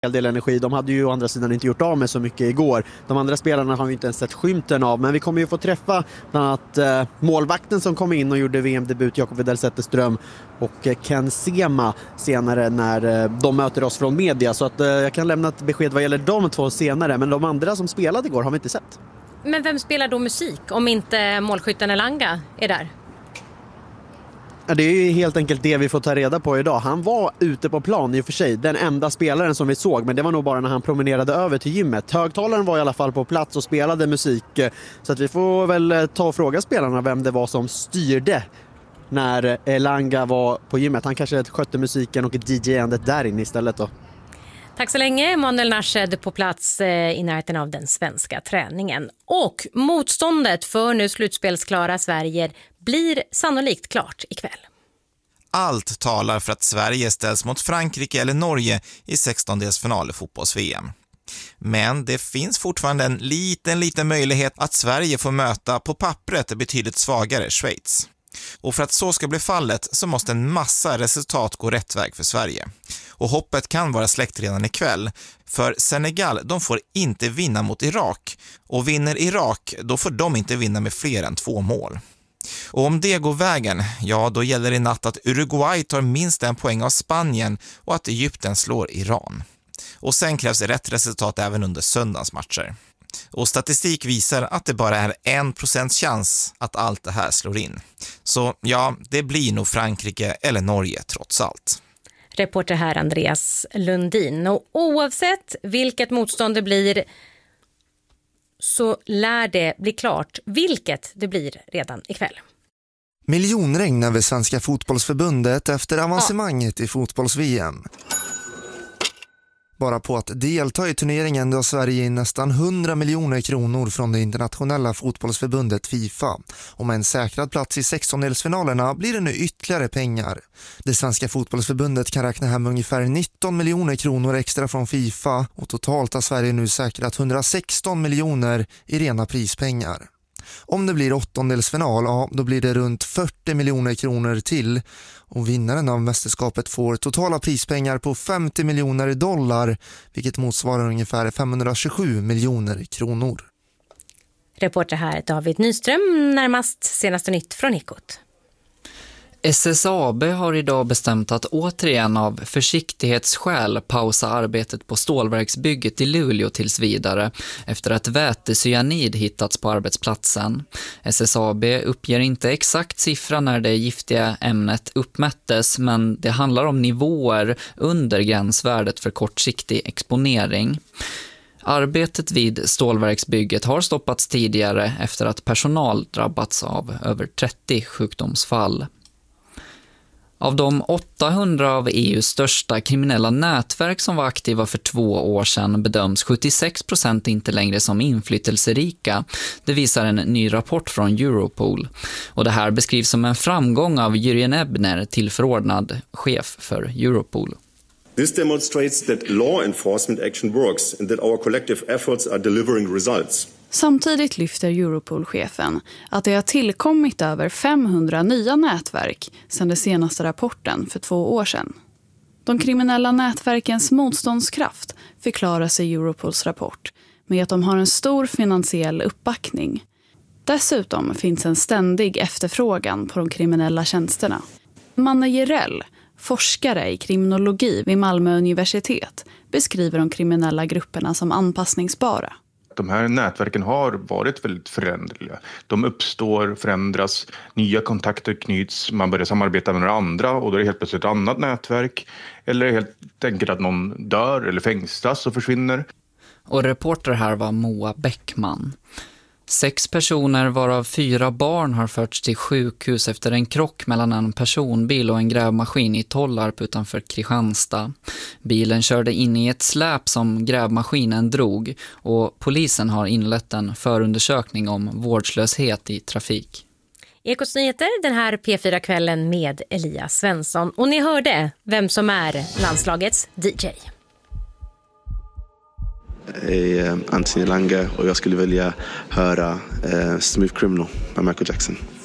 en del energi. De hade ju å andra sidan inte gjort av med så mycket igår. De andra spelarna har vi inte ens sett skymten av, men vi kommer ju få träffa bland annat målvakten som kom in och gjorde VM-debut, Jakob Widell Zetterström, och Ken Sema senare när de möter oss från media, så att jag kan lämna ett besked vad gäller de två senare, men de andra som spelade igår har vi inte sett. Men vem spelar då musik om inte målskytten Elanga är där? Ja, det är ju helt enkelt det vi får ta reda på idag. Han var ute på plan i och för sig, den enda spelaren som vi såg, men det var nog bara när han promenerade över till gymmet. Högtalaren var i alla fall på plats och spelade musik, så att vi får väl ta och fråga spelarna vem det var som styrde när Elanga var på gymmet. Han kanske skötte musiken och DJ-andet där inne istället då. Tack så länge, Manuel Narshed på plats i närheten av den svenska träningen. Och motståndet för nu slutspelsklara Sverige blir sannolikt klart ikväll. Allt talar för att Sverige ställs mot Frankrike eller Norge i 16-delsfinal i fotbolls-VM. Men det finns fortfarande en liten möjlighet att Sverige får möta på pappret betydligt svagare Schweiz. Och för att så ska bli fallet så måste en massa resultat gå rätt väg för Sverige. Och hoppet kan vara släckt redan ikväll, för Senegal, de får inte vinna mot Irak. Och vinner Irak, då får de inte vinna med fler än 2 mål. Och om det går vägen, ja då gäller det i natt att Uruguay tar minst 1 poäng av Spanien och att Egypten slår Iran. Och sen krävs rätt resultat även under söndagens matcher. Och statistik visar att det bara är 1% chans att allt det här slår in. Så ja, det blir nog Frankrike eller Norge trots allt. Reporter här Andreas Lundin. Och oavsett vilket motstånd det blir så lär det bli klart vilket det blir redan ikväll. Miljonregn över Svenska fotbollsförbundet efter avancemanget i fotbolls-VM. Bara på att delta i turneringen då Sverige in nästan 100 miljoner kronor från det internationella fotbollsförbundet FIFA. Och med en säkrad plats i 16-delsfinalerna blir det nu ytterligare pengar. Det svenska fotbollsförbundet kan räkna hem ungefär 19 miljoner kronor extra från FIFA och totalt har Sverige nu säkrat 116 miljoner i rena prispengar. Om det blir 8-delsfinal, ja, då blir det runt 40 miljoner kronor till. Och vinnaren av mästerskapet får totala prispengar på 50 miljoner dollar, vilket motsvarar ungefär 527 miljoner kronor. Reporter här David Nyström, närmast senaste nytt från Ekot. SSAB har idag bestämt att återigen av försiktighetsskäl pausa arbetet på stålverksbygget i Luleå tills vidare efter att vätecyanid hittats på arbetsplatsen. SSAB uppger inte exakt siffra när det giftiga ämnet uppmättes, men det handlar om nivåer under gränsvärdet för kortsiktig exponering. Arbetet vid stålverksbygget har stoppats tidigare efter att personal drabbats av över 30 sjukdomsfall. Av de 800 av EUs största kriminella nätverk som var aktiva för 2 år sedan bedöms 76% inte längre som inflytelserika. Det visar en ny rapport från Europol. Och det här beskrivs som en framgång av Jürgen Ebner, tillförordnad chef för Europol. This demonstrates that law enforcement action works and that our collective efforts are delivering results. Samtidigt lyfter Europol-chefen att det har tillkommit över 500 nya nätverk sedan den senaste rapporten för 2 år sedan. De kriminella nätverkens motståndskraft förklaras i Europols rapport med att de har en stor finansiell uppbackning. Dessutom finns en ständig efterfrågan på de kriminella tjänsterna. Manne Jerell, forskare i kriminologi vid Malmö universitet, beskriver de kriminella grupperna som anpassningsbara. De här nätverken har varit väldigt föränderliga. De uppstår, förändras, nya kontakter knyts, man börjar samarbeta med några andra och då är det helt plötsligt ett annat nätverk. Eller helt enkelt att någon dör eller fängslas och försvinner. Och reporter här var Moa Bäckman. 6 personer varav 4 barn har förts till sjukhus efter en krock mellan en personbil och en grävmaskin i Tollarp utanför Kristianstad. Bilen körde in i ett släp som grävmaskinen drog och polisen har inlett en förundersökning om vårdslöshet i trafik. Ekots nyheter den här P4-kvällen med Elias Svensson. Och ni hörde vem som är landslagets DJ. Anthony Lange och jag skulle vilja höra Smooth Criminal med Michael Jackson.